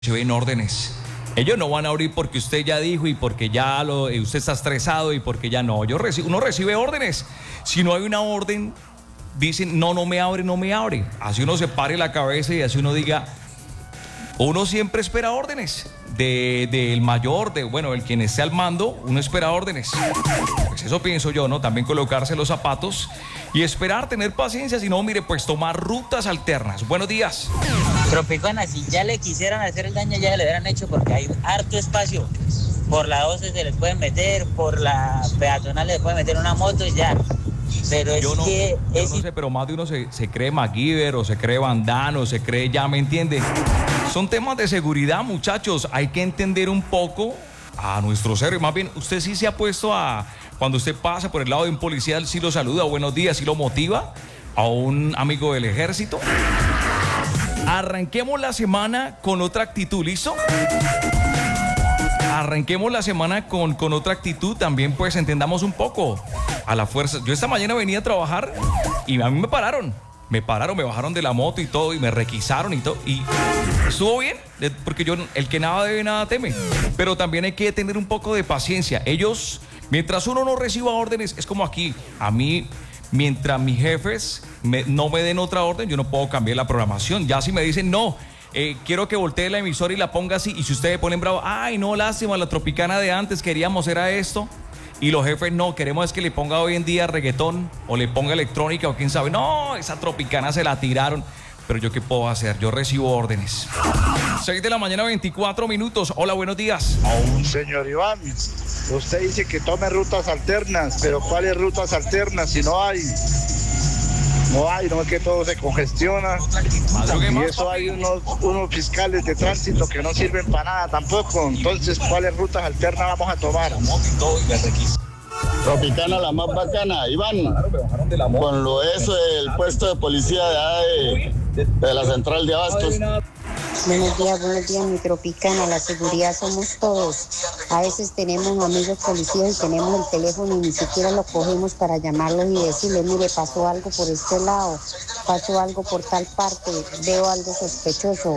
reciben órdenes. Ellos no van a abrir porque usted ya dijo y porque ya usted está estresado y porque ya no. Uno recibe órdenes. Si no hay una orden, dicen no me abre, no me abre. Así uno se pare la cabeza y así uno diga, uno siempre espera órdenes del mayor, el quien esté al mando, uno espera órdenes. Pues eso pienso yo, ¿no? También colocarse los zapatos y esperar, tener paciencia, si no, mire, pues tomar rutas alternas. Buenos días. Tropicana, si ya le quisieran hacer el daño, ya se le hubieran hecho porque hay harto espacio. Por la 12 se les pueden meter, por la peatonal les pueden meter una moto y ya. Pero yo no sé, pero más de uno se cree MacGyver o se cree Bandano, se cree ya, ¿me entiende? Son temas de seguridad, muchachos. Hay que entender un poco a nuestros héroes. Más bien, usted sí se ha puesto cuando usted pasa por el lado de un policía, sí lo saluda, buenos días, sí lo motiva, a un amigo del ejército. Arranquemos la semana con otra actitud, ¿listo? Arranquemos la semana con otra actitud, también pues entendamos un poco a la fuerza. Yo esta mañana venía a trabajar y a mí me bajaron de la moto y todo y me requisaron y todo y estuvo bien, porque el que nada debe nada teme, pero también hay que tener un poco de paciencia. Ellos, mientras uno no reciba órdenes, es como aquí, a mí, mientras mis jefes no me den otra orden, yo no puedo cambiar la programación. Ya si me dicen no, quiero que voltee la emisora y la ponga así, y si ustedes ponen bravo, ay no, lástima, la Tropicana de antes queríamos era esto, y los jefes no, queremos es que le ponga hoy en día reggaetón o le ponga electrónica o quién sabe, no, esa Tropicana se la tiraron. Pero yo qué puedo hacer, yo recibo órdenes. 6 de la mañana, 24 minutos. Hola, buenos días. Señor Iván, usted dice que tome rutas alternas, pero ¿cuáles rutas alternas si no hay? No es que todo se congestiona. Y eso hay unos fiscales de tránsito que no sirven para nada tampoco. Entonces, ¿cuáles rutas alternas vamos a tomar? Tropicana la más bacana, Iván, con lo eso del puesto de policía de la central de Abastos. Buenos días, mi Tropicana, la seguridad somos todos. A veces tenemos amigos policías y tenemos el teléfono y ni siquiera lo cogemos para llamarlos y decirles, mire, pasó algo por este lado, pasó algo por tal parte, veo algo sospechoso.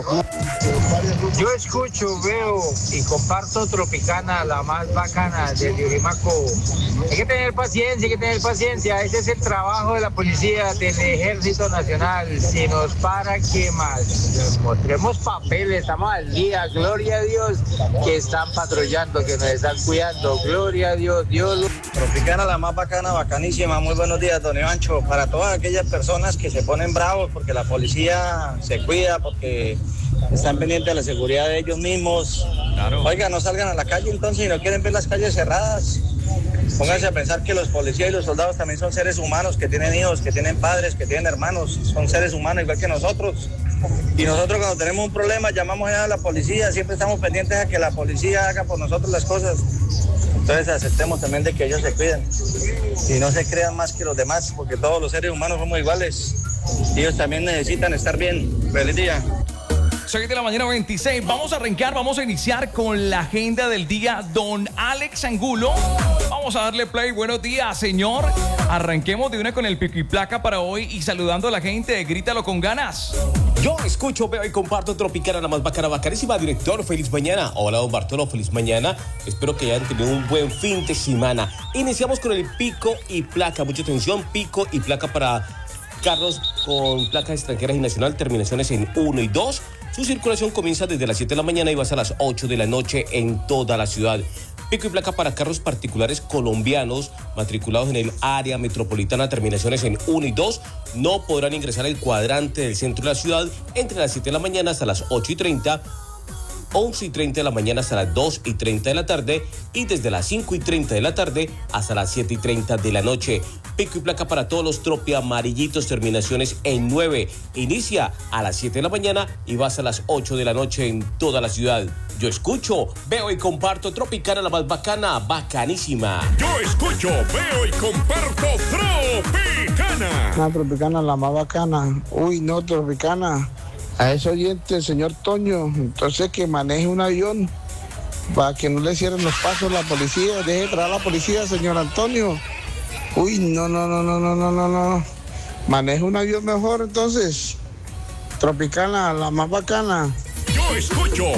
Yo escucho, veo y comparto Tropicana, la más bacana del Yurimaco. Hay que tener paciencia, ese es el trabajo de la policía, del Ejército Nacional. Si nos para, ¿qué más? Mostremos papeles, estamos al día, gloria a Dios que están patrullando, que nos están cuidando, gloria a Dios, Tropicana la más bacana, bacanísima, muy buenos días, don Ivancho, para todas aquellas personas que se ponen bravos porque la policía se cuida, porque están pendientes de la seguridad de ellos mismos. Claro. Oiga, no salgan a la calle entonces y no quieren ver las calles cerradas. Pónganse a pensar que los policías y los soldados también son seres humanos, que tienen hijos, que tienen padres, que tienen hermanos, son seres humanos igual que nosotros. Y nosotros cuando tenemos un problema llamamos a la policía, siempre estamos pendientes a que la policía haga por nosotros las cosas. Entonces aceptemos también de que ellos se cuiden y no se crean más que los demás, porque todos los seres humanos somos iguales. Ellos también necesitan estar bien. Feliz día. 6 de la mañana, 26. Vamos a iniciar con la agenda del día. Don Alex Angulo. Vamos a darle play. Buenos días, señor. Arranquemos de una con el pico y placa para hoy y saludando a la gente. Grítalo con ganas. Yo escucho, veo y comparto Tropicana, la más bacana, bacanísima. Director, feliz mañana. Hola, don Bartolo, feliz mañana. Espero que hayan tenido un buen fin de semana. Iniciamos con el pico y placa. Mucha atención, pico y placa para carros con placas extranjeras y nacional, terminaciones en 1 y 2. Su circulación comienza desde las 7 de la mañana y va hasta las 8 de la noche en toda la ciudad. Pico y placa para carros particulares colombianos matriculados en el área metropolitana, terminaciones en 1 y 2. No podrán ingresar al cuadrante del centro de la ciudad entre las 7 de la mañana hasta las 8:30, 11:30 de la mañana hasta las 2:30 de la tarde y desde las 5:30 de la tarde hasta las 7:30 de la noche. Pico y placa para todos los tropi amarillitos, terminaciones en 9. Inicia a las 7 de la mañana y va hasta las 8 de la noche en toda la ciudad. Yo escucho, veo y comparto Tropicana, la más bacana, bacanísima. Yo escucho, veo y comparto Tropicana. La Tropicana la más bacana. Uy, no, Tropicana. A ese oyente, señor Toño, entonces que maneje un avión para que no le cierren los pasos a la policía. Deje traer a la policía, señor Antonio. Uy, no. Maneje un avión mejor, entonces. Tropicana, la más bacana. Yo escucho.